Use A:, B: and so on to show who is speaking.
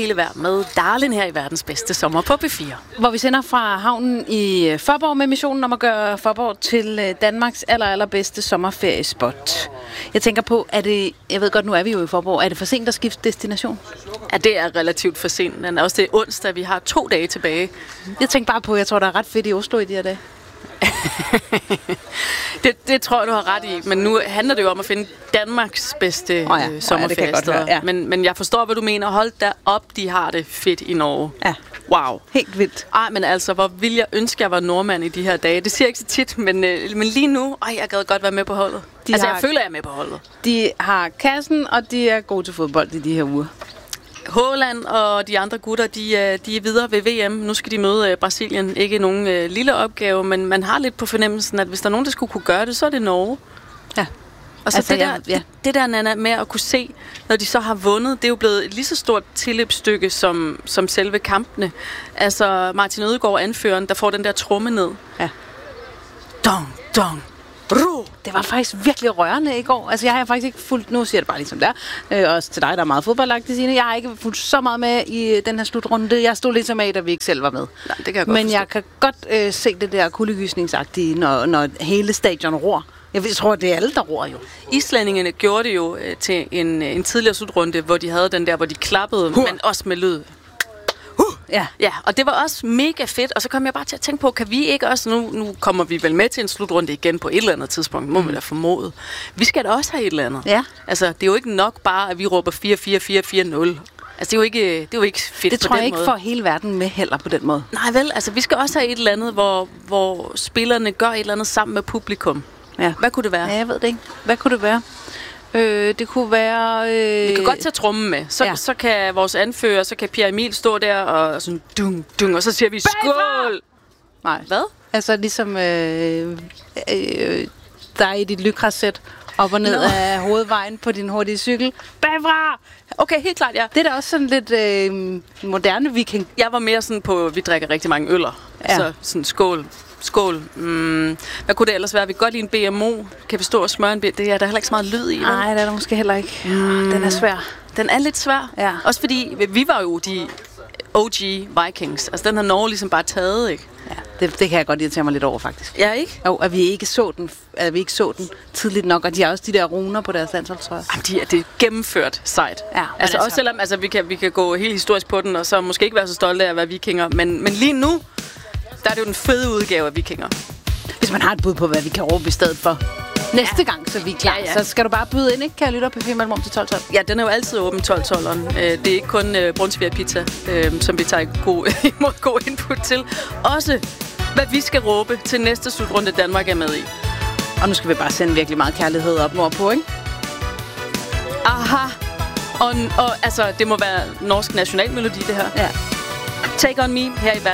A: hele verden med Darlin her i verdens bedste sommer på P4.
B: Hvor vi sender fra havnen i Faaborg med missionen om at gøre Faaborg til Danmarks allerbedste sommerferiespot. Jeg tænker på, jeg ved godt, nu er vi jo i Faaborg, er det for sent at skifte destination?
A: Ja, det er relativt for sent, men også det er onsdag, vi har 2 dage tilbage.
B: Jeg tænker bare på, jeg tror, der er ret fedt i Oslo i de her dage.
A: det tror jeg, du har ret i, men nu handler det jo om at finde Danmarks bedste sommerferiested. Ja. Men jeg forstår, hvad du mener. Hold da op, de har det fedt i Norge.
B: Ja.
A: Wow.
B: Helt vildt.
A: Ej, men altså, hvor vil jeg ønske, jeg var nordmand i de her dage. Det siger jeg ikke så tit, men lige nu, jeg gad godt være med på holdet. Jeg føler, jeg er med på holdet.
B: De har kassen, og de er gode til fodbold i de her uger.
A: Haaland og de andre gutter, de er videre ved VM. Nu skal de møde Brasilien. Ikke nogen lille opgave, men man har lidt på fornemmelsen, at hvis der er nogen, der skulle kunne gøre det, så er det Norge.
B: Ja.
A: Og så det der, Nana, med at kunne se, når de så har vundet, det er jo blevet et lige så stort tilløbsstykke som selve kampene. Altså Martin Ødegaard, anføreren, der får den der tromme ned.
B: Ja.
A: Dong, dong.
B: Det var faktisk virkelig rørende i går. Altså, jeg har faktisk ikke fulgt, nu siger det bare ligesom der, også til dig, der er meget fodboldagtig, Signe. Jeg har ikke fulgt så meget med i den her slutrunde. Jeg stod lidt som af, da vi ikke selv var med.
A: Nej, det kan jeg godt
B: Men
A: forstå.
B: jeg kan godt se det der kuldegysningsagtige, når hele stadion ror. Jeg tror, det er alle, der ror jo.
A: Islændingene gjorde det jo til en tidligere slutrunde, hvor de havde den der, hvor de klappede, men også med lyd. Ja, og det var også mega fedt, og så kom jeg bare til at tænke på, kan vi ikke også, nu kommer vi vel med til en slutrunde igen på et eller andet tidspunkt, må vi da formode. Vi skal da også have et eller andet.
B: Ja.
A: Altså, det er jo ikke nok bare, at vi råber 4-4-4-4-0. Altså, det er jo ikke fedt
B: det
A: på den måde. Det
B: tror jeg ikke får hele verden med heller på den måde.
A: Nej vel, altså vi skal også have et eller andet, hvor spillerne gør et eller andet sammen med publikum.
B: Ja.
A: Hvad kunne det være?
B: Ja, jeg ved det ikke. Hvad kunne det være? Det kunne være...
A: Vi kan godt tage trommen med. Så kan vores anfører, så kan Pierre Emil stå der og sådan dung, dung, og så siger vi skål!
B: Nej.
A: Hvad?
B: Altså ligesom der er i dit lykræssæt op og ned af hovedvejen på din hurtige cykel. Bagfra!
A: Okay, helt klart, ja.
B: Det er da også sådan lidt moderne viking.
A: Jeg var mere sådan på, vi drikker rigtig mange øller.
B: Ja.
A: Så sådan skål. Hvad kunne det ellers være? Vi kan godt lide en BMO. Kan vi stå og smøre en BMO? Det er der heller ikke så meget lyd i.
B: Nej, det er der måske heller ikke. Den er svær.
A: Den er lidt svær.
B: Ja.
A: Også fordi, vi var jo de OG Vikings. Altså, den har Norge ligesom bare taget, ikke?
B: Ja, det kan jeg godt irritere mig lidt over, faktisk.
A: Ja, ikke?
B: Jo, at vi ikke så den tidligt nok, og de har også de der runer på deres landsholdstrøjer.
A: Jamen, det er gennemført sejt.
B: Ja,
A: altså, også selvom vi kan gå helt historisk på den, og så måske ikke være så stolte af at være vikinger. Men lige nu, der er det jo den fede udgave af vikinger.
B: Hvis man har et bud på, hvad vi kan råbe i stedet for næste gang, så vi er klar, så skal du bare byde ind, ikke? Kan jeg lytte på P4 Mellemrum til 12-12?
A: Ja, den er jo altid åben 12-12'eren. Det er ikke kun Brunsviger Pizza, som vi tager imod god input til. Også, hvad vi skal råbe til næste slutrunde, Danmark er med i.
B: Og nu skal vi bare sende virkelig meget kærlighed op nordpå, ikke?
A: Aha! Og altså, det må være norsk nationalmelodi, det her.
B: Ja.
A: Take on me her i